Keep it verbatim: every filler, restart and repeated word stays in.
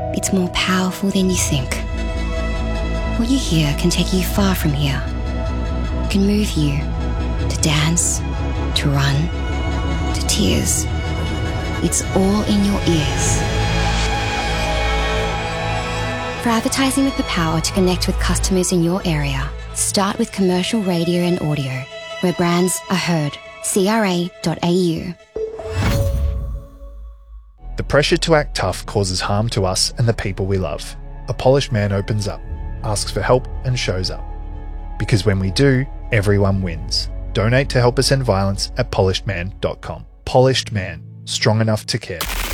it's more powerful than you think. What you hear can take you far from here. It can move you to dance, to run, to tears. It's all in your ears. For advertising with the power to connect with customers in your area, start with commercial radio and audio, where brands are heard. C R A dot A U. The pressure to act tough causes harm to us and the people we love. A polished man opens up, asks for help and shows up. Because when we do, everyone wins. Donate to help us end violence at polished man dot com. Polished Man, strong enough to care.